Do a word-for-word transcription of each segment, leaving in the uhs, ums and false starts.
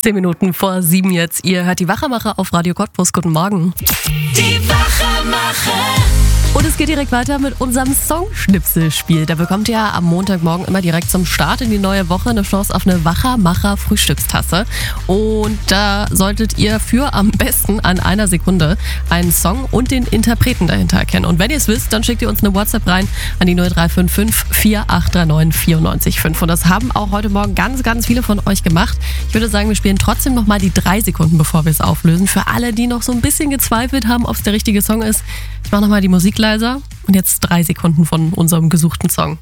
Zehn Minuten vor sieben jetzt. Ihr hört die Wachermacher auf Radio Cottbus. Guten Morgen. Die Wachermacher. Und es geht direkt weiter mit unserem Songschnipselspiel. Da bekommt ihr am Montagmorgen immer direkt zum Start in die neue Woche eine Chance auf eine Wachermacher Frühstückstasse. Und da solltet ihr für am besten an einer Sekunde einen Song und den Interpreten dahinter erkennen. Und wenn ihr es wisst, dann schickt ihr uns eine WhatsApp rein an die null drei fünf fünf vier acht drei neun vier neun fünf. Und das haben auch heute Morgen ganz, ganz viele von euch gemacht. Ich würde sagen, wir spielen trotzdem nochmal die drei Sekunden, bevor wir es auflösen. Für alle, die noch so ein bisschen gezweifelt haben, ob es der richtige Song ist. Ich mache nochmal die Musik leiser und jetzt drei Sekunden von unserem gesuchten Song.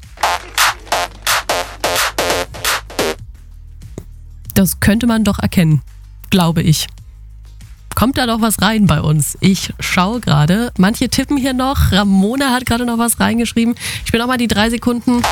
Das könnte man doch erkennen, glaube ich. Kommt da noch was rein bei uns? Ich schaue gerade. Manche tippen hier noch. Ramona hat gerade noch was reingeschrieben. Ich spiele nochmal die drei Sekunden.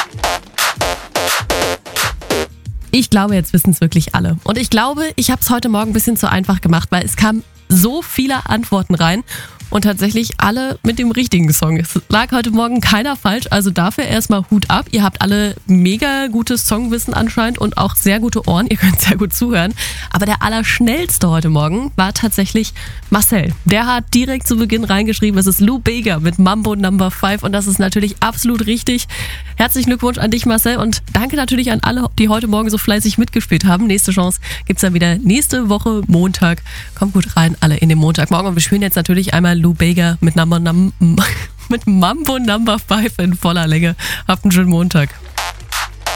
Ich glaube, jetzt wissen es wirklich alle. Und ich glaube, ich habe es heute Morgen ein bisschen zu einfach gemacht, weil es kamen so viele Antworten rein. Und tatsächlich alle mit dem richtigen Song. Es lag heute Morgen keiner falsch, also dafür erstmal Hut ab. Ihr habt alle mega gutes Songwissen anscheinend und auch sehr gute Ohren. Ihr könnt sehr gut zuhören. Aber der allerschnellste heute Morgen war tatsächlich Marcel. Der hat direkt zu Beginn reingeschrieben, es ist Lou Bega mit Mambo Number fünf und das ist natürlich absolut richtig. Herzlichen Glückwunsch an dich, Marcel, und danke natürlich an alle, die heute Morgen so fleißig mitgespielt haben. Nächste Chance gibt's dann wieder nächste Woche Montag. Kommt gut rein, alle in den Montagmorgen. Und wir spielen jetzt natürlich einmal Lou Bega mit, Number, Num- mit Mambo Number fünf in voller Länge. Habt einen schönen Montag.